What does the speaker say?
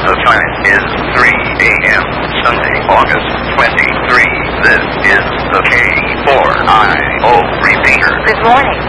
The time is 3 a.m. Sunday, August 23. This is the K4IO repeater. Good morning.